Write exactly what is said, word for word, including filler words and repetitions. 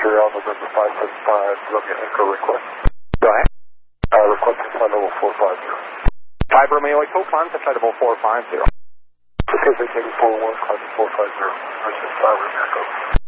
Montreal, November five seven five, Romeo Echo request. Go ahead. Uh, requesting flight level four five zero. five Romeo Echo, climb to flight level four five zero. Pacific eighty-four one, climb to four five zero. Versus five Romeo Echo.